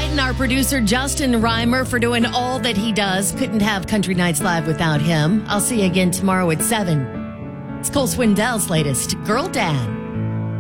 night, and our producer, Justin Reimer, for doing all that he does. Couldn't have Country Nights Live without him. I'll see you again tomorrow at 7. It's Cole Swindell's latest Girl Dad.